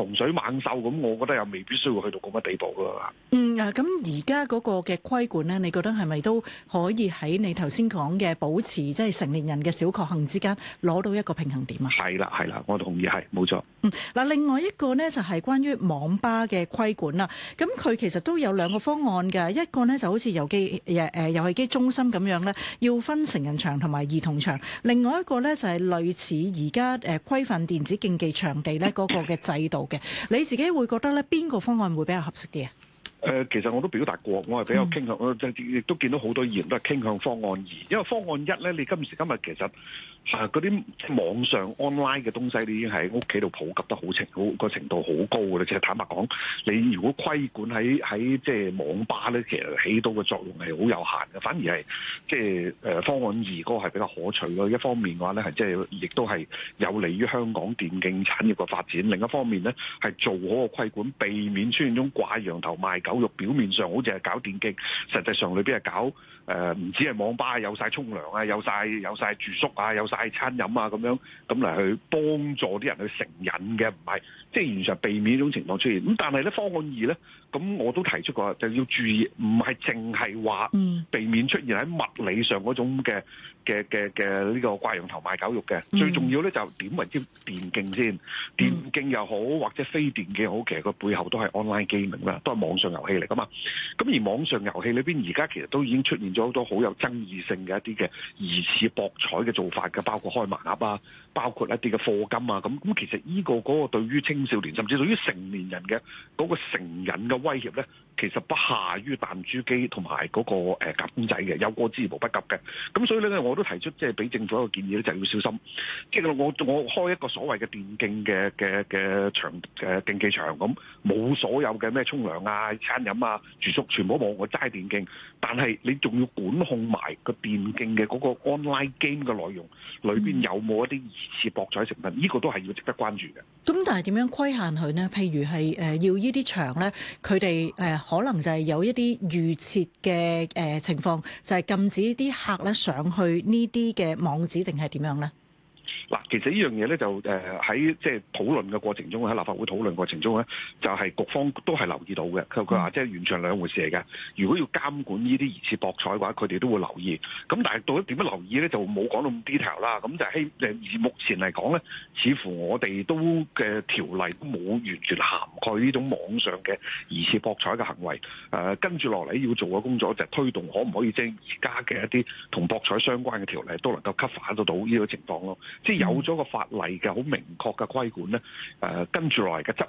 洪水猛獸咁，我覺得又未必需要去到咁嘅地步咯。 咁而家嗰個嘅規管咧，你覺得係咪都可以喺你頭先講嘅保持即係成年人嘅小確幸之間攞到一個平衡點啊？ 係啦，我同意，係冇錯。 另外一個呢，就係關於網吧嘅規管啦。咁佢其實都有兩個方案㗎，一個呢，就好似遊戲機中心咁樣呢，要分成人場同埋兒童場；另外一個呢，就係類似而家規範電子競技場地呢嗰個嘅制度嘅。你自己會覺得呢邊個方案會比較合適啲啊？ 其實我都表達過，我係比較傾向，我亦都見到好多議員都係傾向方案二，因為方案一咧，你今時今日其實嗰啲網上 online 嘅東西，你已經喺屋企度普及得個程度好高嘅啦。即係坦白講，你如果規管喺即係網吧咧，其實起到嘅作用係好有限嘅，反而係即係方案二嗰個係比較可取咯。一方面嘅話咧，係即係亦都係有利於香港電競產業嘅發展；另一方面咧，係做好個規管，避免出現種掛羊頭賣狗肉，表面上好似係搞電競，實際上裏邊係搞唔止係網吧，有晒沖涼啊，有晒住宿啊，有晒餐飲啊，咁樣咁嚟去幫助啲人去成癮嘅，唔係即係完全避免呢種情況出現。咁但係咧方案二咧，咁我都提出過，就要注意，唔係淨係話避免出現喺物理上嗰種嘅呢個掛羊頭賣狗肉嘅。最重要咧就點為之電競先？電競又好或者非電競又好，其實個背後都係 online gaming 啦，都係網上遊戲嚟噶嘛。咁而網上遊戲裏邊而家其實都已經出現咗好多好有爭議性嘅一啲嘅疑似博彩嘅做法嘅，包括開盲盒啊，包括一啲嘅課金啊，咁其實呢個嗰個對於青少年甚至對於成年人嘅嗰個成癮嘅威脅咧，其實不下於彈珠機同埋嗰個夾公仔嘅，有過之而無不及嘅。咁所以咧，我都提出即係俾政府一個建議咧，就係要小心。即係我開一個所謂嘅電競嘅場競技場咁，冇所有嘅咩沖涼啊、餐飲啊、住宿，全部冇，我齋電競。但係你仲要管控埋個電競嘅嗰個 online game 嘅內容，裏邊有冇一啲疑似博彩成分？呢個都係要值得關注嘅。 咁但係點樣規限佢呢？譬如係要呢啲場咧，佢哋可能就係有一啲預設嘅情況，就係禁止啲客咧上去呢啲嘅網址，定係點樣咧？ 嗱，其實呢樣嘢咧就喺即係討論嘅過程中，喺立法會討論過程中咧，就係局方都係留意到嘅。佢話即係完全兩回事嚟嘅。如果要監管呢啲疑似博彩嘅話，佢哋都會留意。咁但係到底點樣留意咧，就冇講到咁 detail 啦。咁就係而目前嚟講咧，似乎我哋都嘅條例都冇完全涵蓋呢種網上嘅疑似博彩嘅行為。跟住落嚟要做嘅工作就係推動可唔可以即係而家嘅一啲同博彩相關嘅條例都能夠 cover 得到呢個情況咯。即係有咗個法例嘅好明確嘅規管咧，跟住落嚟嘅執